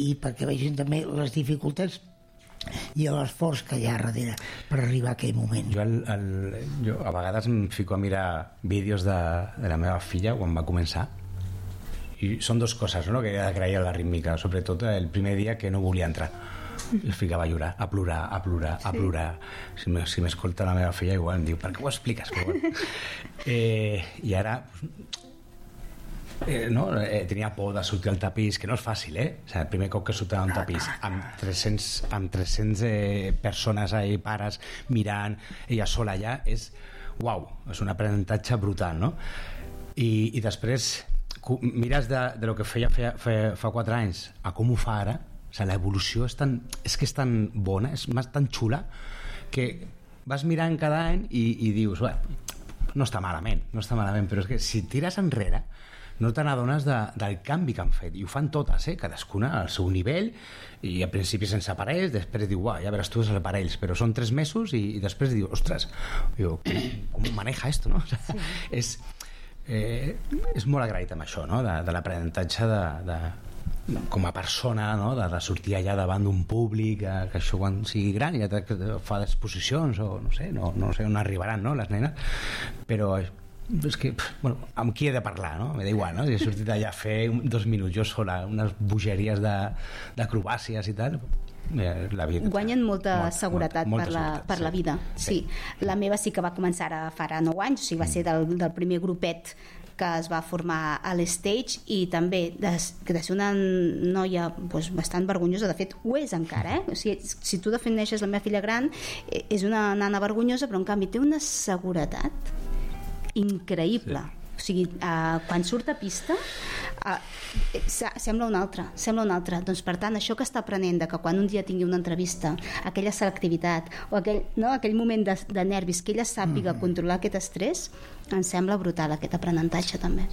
i perquè vegin també les dificultats i l'esforç que hi ha darrere per arribar a aquell moment. Jo a vegades em fico a mirar vídeos de la meva filla quan va començar, i són dues coses, no?, que he d'agrair a la rítmica, sobretot el primer dia que no volia entrar, es ficava a llorar, a plorar. Si m'escolta la meva filla igual em diu, per què ho expliques? Però bueno. I ara tenia por de sortir al tapís, que no és fàcil, o sigui, el primer cop que surten a un tapís amb 300 persones ahí, pares mirant, ella sola allà, és un aprenentatge brutal, no? I després mires de lo que feia fa 4 anys a com ho fa ara. O sigui, l'evolució és tan bona, és tan xula, que vas mirant cada any i dius, no està malament, però és que si tires enrere no te n'adones del canvi que han fet, i ho fan totes, cadascuna al seu nivell, i al principi sense aparells, després diu, ja veràs tu els aparells, però són 3 mesos i després diu, ostres, com maneja esto, no? O sigui, és molt agraït amb això, no?, de l'aprenentatge com a persona, no?, de sortir allà davant d'un públic, que això quan sigui gran ja fa exposicions o no sé on arribaran, no?, les nenes, però és que, amb qui he de parlar, no? M'he igual, no? Si he sortit allà a fer 2 minuts jo sola, unes bogeries d'acrobàcies i tal, guanyen molta seguretat per la vida. Sí. La meva sí que va començar ara farà 9 anys, o sigui, va ser del primer grupet que es va formar a l'Stage, i també de ser una noia bastant vergonyosa, de fet ho és encara, o sigui, si tu defineixes la meva filla gran, és una nana vergonyosa, però en canvi té una seguretat increïble. O sigui, quan surt a pista sembla un altre. Doncs per tant, això que està aprenent, de que quan un dia tingui una entrevista, aquella selectivitat o aquell moment de nervis, que ella sàpiga controlar aquest estrès, em sembla brutal, aquest aprenentatge també.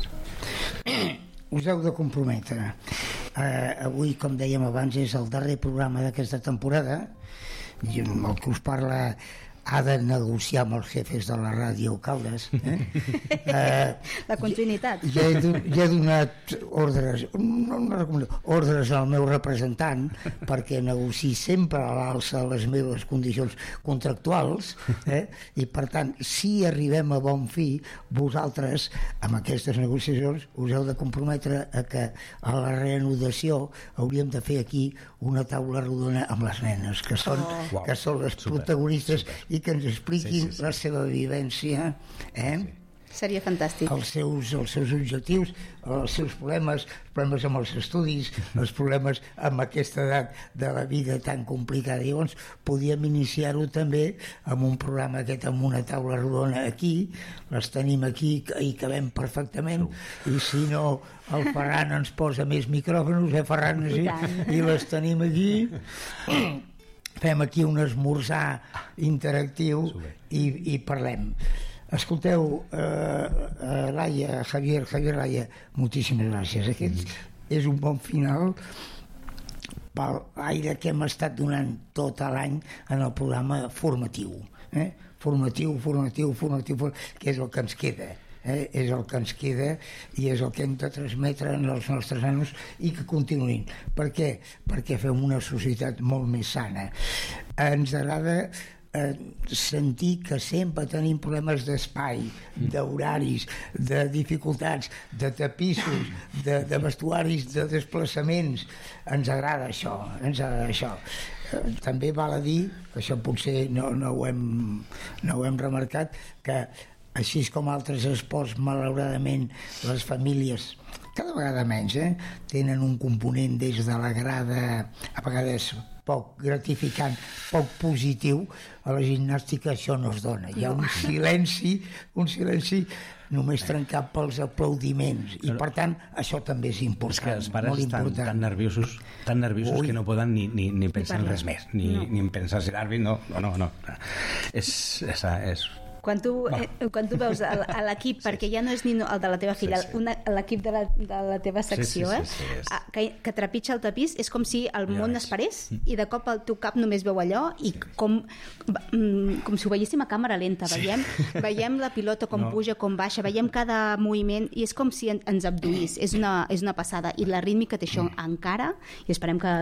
Us heu de comprometre. Avui, com dèiem abans, és el darrer programa d'aquesta temporada, i el que us parla ha de negociar amb els jefes de la ràdio Caldes, la continuïtat. Ja he donat ordres al meu representant perquè negociï sempre a l'alça les meves condicions contractuals, i per tant, si arribem a bon fi, vosaltres amb aquestes negociacions us heu de comprometre a que a la reanudació hauríem de fer aquí una taula rodona amb les nenes, que són les protagonistes, i que ens expliquin la seva vivència, seria fantàstic, els seus objectius, els seus problemes amb els estudis, els problemes amb aquesta edat de la vida tan complicada. Llavors podíem iniciar-ho també amb un programa amb una taula rodona aquí, les tenim aquí i cabem perfectament, i si no el Ferran ens posa més micròfons, Ferran, i les tenim aquí. Fem aquí un esmorzar interactiu i parlem. Escolteu, Javier Laia, moltíssimes gràcies. Aquest és un bon final pel aire que hem estat donant tot l'any en el programa formatiu. Formatiu, que és el que ens queda. És el que ens queda i és el que hem de transmetre als nostres nanos, i que continuïn. Per què? Perquè fem una societat molt més sana. Ens agrada sentir que sempre tenim problemes d'espai, d'horaris, de dificultats, de tapissos, de vestuaris, de desplaçaments. Ens agrada això. També val a dir, que això potser no ho hem remarcat, que així com altres esports, malauradament les famílies cada vegada menys tenen un component des de la grada a vegades poc gratificant, poc positiu. A la gimnàstica això no es dona, hi ha un silenci només trencat pels aplaudiments, i per tant això també és important. És que els pares estan tan nerviosos que no poden ni pensar en res més, ni en pensar si l'àrbit no. És quan tu veus l'equip, perquè ja no és ni el de la teva filla, l'equip de la teva secció, que trepitja el tapís, és com si el món es parés, i de cop el teu cap només veu allò, i com si ho veiéssim a càmera lenta. Veiem la pilota com puja, com baixa, veiem cada moviment, i és com si ens abduís. És una passada, i la rítmica té això encara, i esperem que